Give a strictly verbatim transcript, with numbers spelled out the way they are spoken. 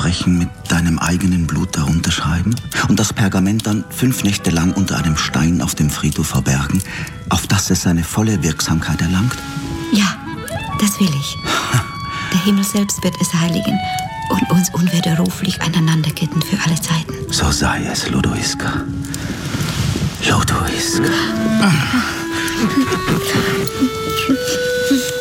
Versprechen mit deinem eigenen Blut darunter schreiben und das Pergament dann fünf Nächte lang unter einem Stein auf dem Friedhof verbergen, auf dass es seine volle Wirksamkeit erlangt? Ja, das will ich. Der Himmel selbst wird es heiligen und uns unwiderruflich aneinanderketten für alle Zeiten. So sei es, Lodoiska. Lodoiska.